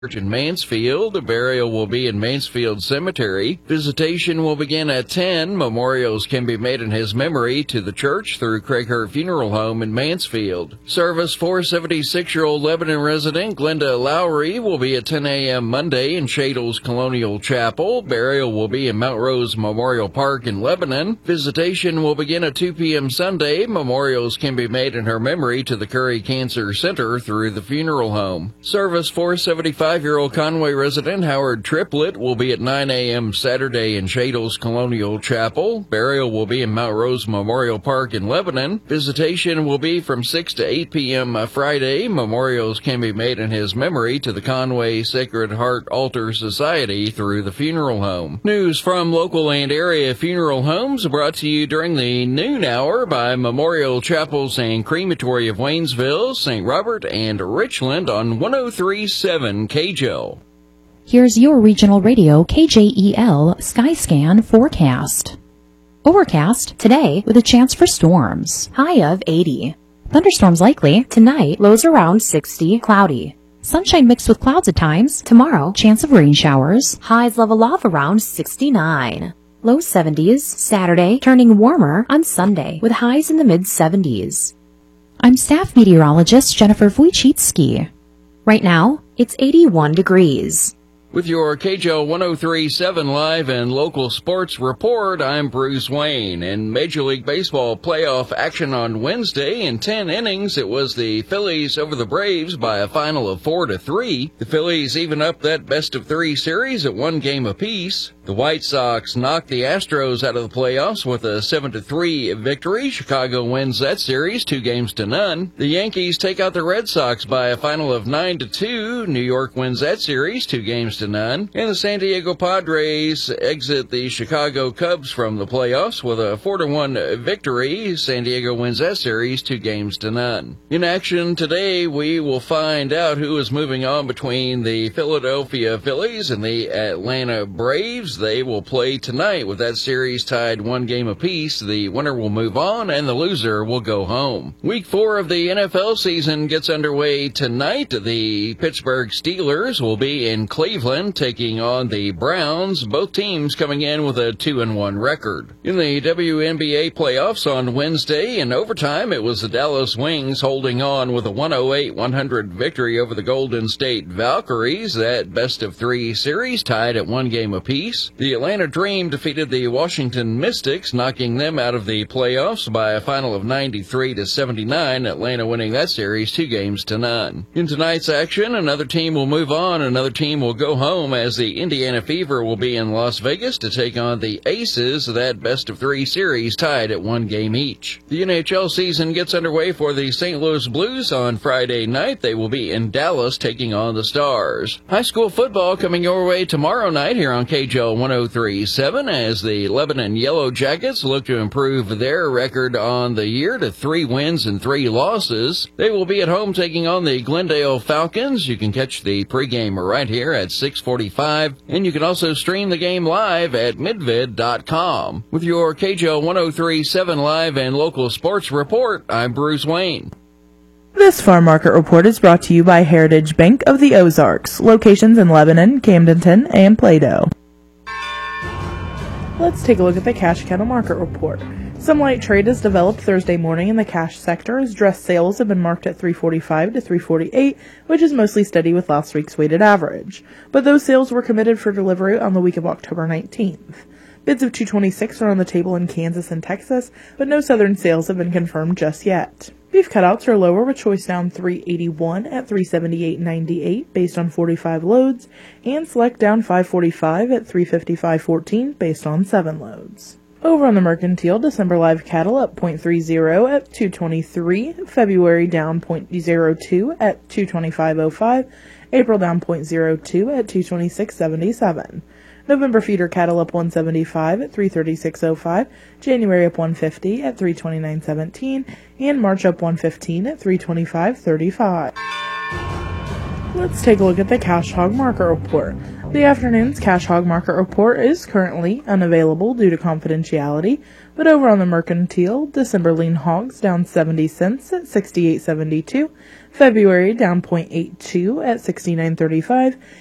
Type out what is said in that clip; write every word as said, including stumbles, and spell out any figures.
in Mansfield. A burial will be in Mansfield Cemetery. Visitation will begin at ten. Memorials can be made in his memory to the church through Craighurt Funeral Home in Mansfield. Service for seventy-six-year-old Lebanon resident Glenda Lowry will be at ten a.m. Monday in Shadle's Colonial Chapel. Burial will be in Mount Rose Memorial Park in Lebanon. Visitation will begin at two p.m. Sunday. Memorials can be made in her memory to the Curry Cancer Center through the funeral home. Service for seventy-five-year-old Conway resident Howard Triplett will be at nine a.m. Saturday in Shadle's Colonial Chapel. Burial will be in Mount Rose Memorial Park in Lebanon. Visitation will be from six to eight p.m. Friday. Memorials can be made in his memory to the Conway Sacred Heart Altar Society through the funeral home. News from local and area funeral homes brought to you during the noon hour by Memorial Chapels and Crematory of Waynesville, Saint Robert, and Richland on one oh three point seven K J O. Here's your regional radio K J E L Skyscan forecast. Overcast today with a chance for storms. High of eighty. Thunderstorms likely tonight. Lows around sixty. Cloudy. Sunshine mixed with clouds at times. Tomorrow, chance of rain showers. Highs level off around sixty-nine. Low seventies. Saturday, turning warmer on Sunday with highs in the mid seventies. I'm staff meteorologist Jennifer Wojcicki. Right now, it's eighty-one degrees. With your K J O one oh three point seven live and local sports report, I'm Bruce Wayne. In Major League Baseball playoff action on Wednesday, in ten innings, it was the Phillies over the Braves by a final of four to three. The Phillies even up that best-of-three series at one game apiece. The White Sox knocked the Astros out of the playoffs with a seven to three victory. Chicago wins that series two games to none. The Yankees take out the Red Sox by a final of nine to two. New York wins that series two games to none. And the San Diego Padres exit the Chicago Cubs from the playoffs with a four to one victory. San Diego wins that series two games to none. In action today, we will find out who is moving on between the Philadelphia Phillies and the Atlanta Braves. They will play tonight with that series tied one game apiece. The winner will move on and the loser will go home. Week four of the N F L season gets underway tonight. The Pittsburgh Steelers will be in Cleveland taking on the Browns, both teams coming in with a two and one record. In the W N B A playoffs on Wednesday, in overtime, it was the Dallas Wings holding on with a one oh eight one hundred victory over the Golden State Valkyries. That best-of-three series tied at one game apiece. The Atlanta Dream defeated the Washington Mystics, knocking them out of the playoffs by a final of ninety-three to seventy-nine, Atlanta winning that series two games to none. In tonight's action, another team will move on, another team will go home as the Indiana Fever will be in Las Vegas to take on the Aces, that best-of-three series tied at one game each. The N H L season gets underway for the Saint Louis Blues on Friday night. They will be in Dallas taking on the Stars. High school football coming your way tomorrow night here on K J O one oh three point seven as the Lebanon Yellow Jackets look to improve their record on the year to three wins and three losses. They will be at home taking on the Glendale Falcons. You can catch the pregame right here at six forty-five, and you can also stream the game live at midvid dot com. With your K J O one oh three point seven live and local sports report, I'm Bruce Wayne. This farm market report is brought to you by Heritage Bank of the Ozarks, locations in Lebanon, Camdenton, and Plato. Let's take a look at the cash cattle market report. Some light trade is developed Thursday morning in the cash sector as dress sales have been marked at three forty-five to three forty-eight, which is mostly steady with last week's weighted average. But those sales were committed for delivery on the week of October nineteenth. Bids of two twenty-six are on the table in Kansas and Texas, but no southern sales have been confirmed just yet. Beef cutouts are lower with choice down three eighty-one at three seventy-eight ninety-eight based on forty-five loads, and select down five forty-five at three fifty-five fourteen based on seven loads. Over on the mercantile, December live cattle up zero point three zero at two twenty-three, February down zero point zero two at two twenty-five oh five, April down zero point zero two at two twenty-six seventy-seven. November feeder cattle up one seventy-five at three thirty-six oh five, January up one fifty at three twenty-nine seventeen, and March up one fifteen at three twenty-five thirty-five. Let's take a look at the cash hog market report. The afternoon's cash hog market report is currently unavailable due to confidentiality, but over on the mercantile, December lean hogs down seventy cents at sixty-eight seventy-two, February down zero point eight two at sixty-nine thirty-five.